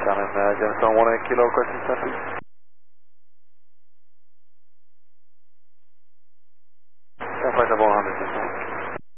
down in Gemstone 18 Kilo, question 10 please. Flight level 100.